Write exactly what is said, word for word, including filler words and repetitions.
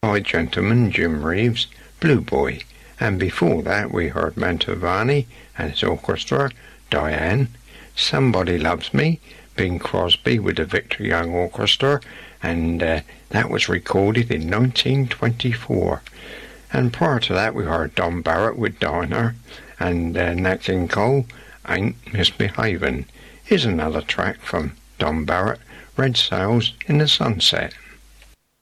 Hi Gentleman, Jim Reeves, Blue Boy, and before that we heard Mantovani and his orchestra, Diane, Somebody Loves Me, Bing Crosby with the Victor Young Orchestra, and uh, that was recorded in nineteen twenty-four. And prior to that we heard Don Barrett with Diner, and uh, Nat King Cole, Ain't Misbehavin'. Here's another track from Don Barrett, Red Sails in the Sunset.